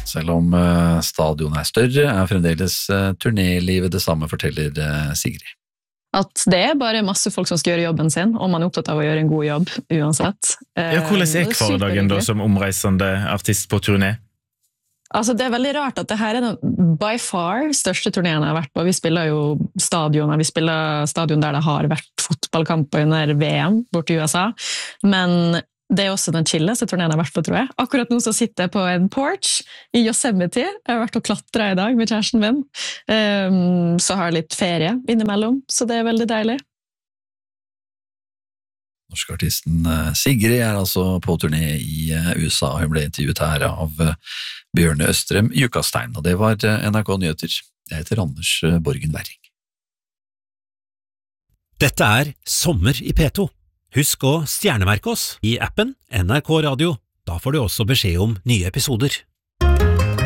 Selv om stadion større, fremdeles turnélivet det samme, forteller Sigrid. At det bare masse folk som skal gjøre jobben sin, og man opptatt av å gjøre en god jobb uansett. Hvordan hverdagen da som omreisende artist på turné? Altså, det veldig rart at det her den by far største turneen jeg har vært på. Vi spiller jo stadioner, vi spiller stadion der det har vært fotballkamper under VM bort i USA, men det også den chilleste turneen jeg har vært på, tror jeg. Akkurat nå så sitter jeg på en porch i Yosemite. Jeg har vært og klatret i dag med kjæresten min. Så har jeg litt ferie innimellom, så det veldig deilig. Norske artisten Sigrid altså på turné i USA. Hun ble intervjuet her av Bjørne Østrem Jukastein, og det var NRK Nyheter. Jeg heter Anders Borgen Werring. Dette Sommer i P2. Husk å stjernemerke oss i appen NRK Radio. Da får du også beskjed om nye episoder.